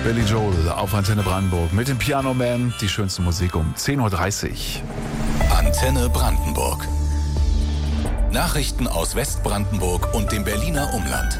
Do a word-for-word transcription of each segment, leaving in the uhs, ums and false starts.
Billy Joel auf Antenne Brandenburg mit dem Piano Man. Die schönste Musik um zehn Uhr dreißig. Antenne Brandenburg. Nachrichten aus Westbrandenburg und dem Berliner Umland.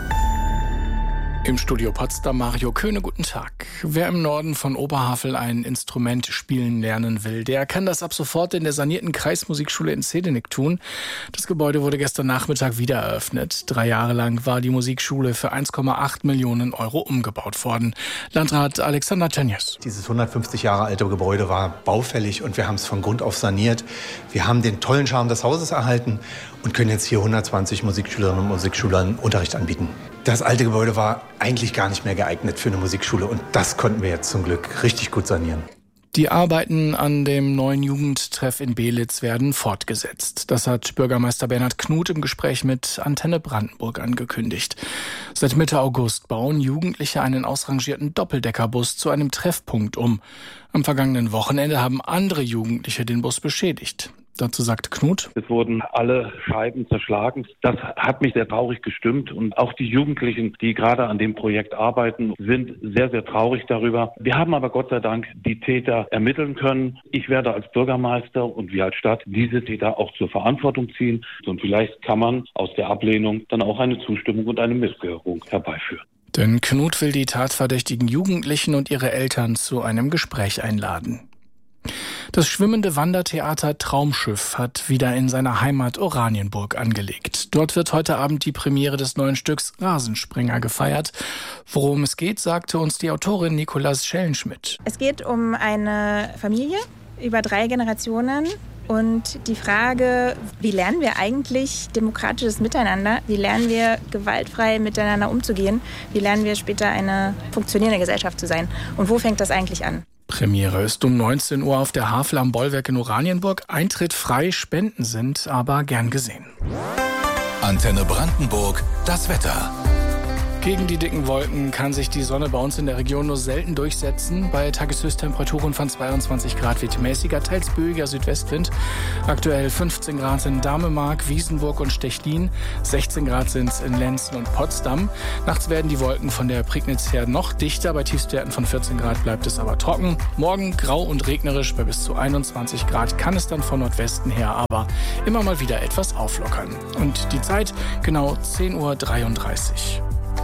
Im Studio Potsdam Mario Köhne, guten Tag. Wer im Norden von Oberhavel ein Instrument spielen lernen will, der kann das ab sofort in der sanierten Kreismusikschule in Zedenik tun. Das Gebäude wurde gestern Nachmittag wieder eröffnet. Drei Jahre lang war die Musikschule für eins Komma acht Millionen Euro umgebaut worden. Landrat Alexander Tönjes. Dieses hundertfünfzig Jahre alte Gebäude war baufällig und wir haben es von Grund auf saniert. Wir haben den tollen Charme des Hauses erhalten und können jetzt hier hundertzwanzig Musikschülerinnen und Musikschülern Unterricht anbieten. Das alte Gebäude war eigentlich gar nicht mehr geeignet für eine Musikschule und das konnten wir jetzt zum Glück richtig gut sanieren. Die Arbeiten an dem neuen Jugendtreff in Belitz werden fortgesetzt. Das hat Bürgermeister Bernhard Knuth im Gespräch mit Antenne Brandenburg angekündigt. Seit Mitte August bauen Jugendliche einen ausrangierten Doppeldeckerbus zu einem Treffpunkt um. Am vergangenen Wochenende haben andere Jugendliche den Bus beschädigt. Dazu sagte Knuth: Es wurden alle Scheiben zerschlagen. Das hat mich sehr traurig gestimmt. Und auch die Jugendlichen, die gerade an dem Projekt arbeiten, sind sehr, sehr traurig darüber. Wir haben aber Gott sei Dank die Täter ermitteln können. Ich werde als Bürgermeister und wir als Stadt diese Täter auch zur Verantwortung ziehen. Und vielleicht kann man aus der Ablehnung dann auch eine Zustimmung und eine Missgehörung herbeiführen. Denn Knuth will die tatverdächtigen Jugendlichen und ihre Eltern zu einem Gespräch einladen. Das schwimmende Wandertheater Traumschiff hat wieder in seiner Heimat Oranienburg angelegt. Dort wird heute Abend die Premiere des neuen Stücks Rasensprenger gefeiert. Worum es geht, sagte uns die Autorin Nicolas Schellenschmidt. Es geht um eine Familie über drei Generationen. Und die Frage, wie lernen wir eigentlich demokratisches Miteinander? Wie lernen wir gewaltfrei miteinander umzugehen? Wie lernen wir später eine funktionierende Gesellschaft zu sein? Und wo fängt das eigentlich an? Premiere ist um neunzehn Uhr auf der Havel am Bollwerk in Oranienburg. Eintritt frei, Spenden sind aber gern gesehen. Antenne Brandenburg, das Wetter. Gegen die dicken Wolken kann sich die Sonne bei uns in der Region nur selten durchsetzen. Bei Tageshöchsttemperaturen von zweiundzwanzig Grad weht mäßiger, teils böiger Südwestwind. Aktuell fünfzehn Grad in Damemark, Wiesenburg und Stechlin. sechzehn Grad sind es in Lenzen und Potsdam. Nachts werden die Wolken von der Prignitz her noch dichter. Bei Tiefstwerten von vierzehn Grad bleibt es aber trocken. Morgen grau und regnerisch. Bei bis zu einundzwanzig Grad kann es dann von Nordwesten her aber immer mal wieder etwas auflockern. Und die Zeit genau zehn Uhr dreiunddreißig.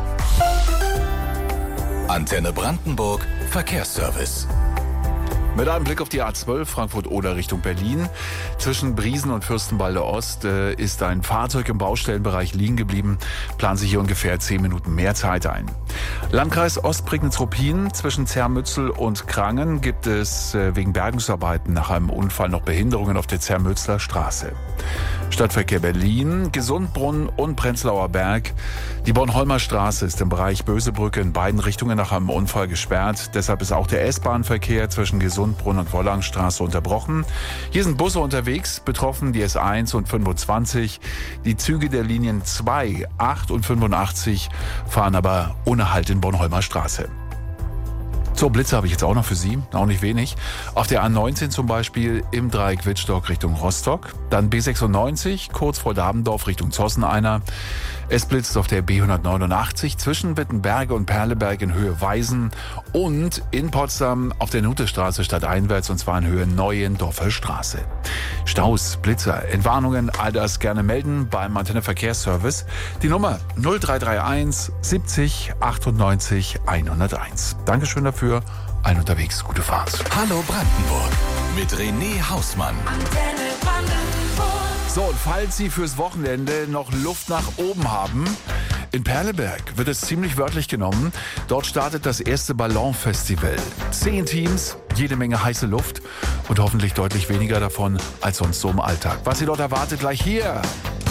Antenne Brandenburg, Verkehrsservice. Mit einem Blick auf die A zwölf Frankfurt-Oder Richtung Berlin. Zwischen Briesen und Fürstenwalde Ost äh, ist ein Fahrzeug im Baustellenbereich liegen geblieben. Planen sich hier ungefähr zehn Minuten mehr Zeit ein. Landkreis Ostprignitz-Ruppin. Zwischen Zermützel und Krangen gibt es äh, wegen Bergungsarbeiten nach einem Unfall noch Behinderungen auf der Zermützler Straße. Stadtverkehr Berlin, Gesundbrunnen und Prenzlauer Berg. Die Bornholmer Straße ist im Bereich Bösebrücke in beiden Richtungen nach einem Unfall gesperrt. Deshalb ist auch der S-Bahn-Verkehr zwischen Gesundbrunnen und Wollangstraße unterbrochen. Hier sind Busse unterwegs, betroffen die S eins und fünfundzwanzig. Die Züge der Linien zwei, acht und fünfundachtzig fahren aber ohne Halt in Bornholmer Straße. So, Blitze habe ich jetzt auch noch für Sie, auch nicht wenig. Auf der A neunzehn zum Beispiel im Dreieck Wittstock Richtung Rostock. Dann B sechsundneunzig kurz vor Dabendorf Richtung Zosseneiner. Es blitzt auf der B hundertneunundachtzig zwischen Wittenberge und Perleberg in Höhe Weisen und in Potsdam auf der Nutestraße stadteinwärts und zwar in Höhe Neuendorfer Straße. Staus, Blitzer, Entwarnungen, all das gerne melden beim Antenne Verkehrsservice. Die Nummer null drei drei eins siebzig achtundneunzig hunderteins. Dankeschön dafür. Ein unterwegs, gute Fahrt. Hallo Brandenburg mit René Hausmann. Antenne Brandenburg. So, und falls Sie fürs Wochenende noch Luft nach oben haben, in Perleberg wird es ziemlich wörtlich genommen. Dort startet das erste Ballonfestival. Zehn Teams, jede Menge heiße Luft und hoffentlich deutlich weniger davon als sonst so im Alltag. Was Sie dort erwartet, gleich hier.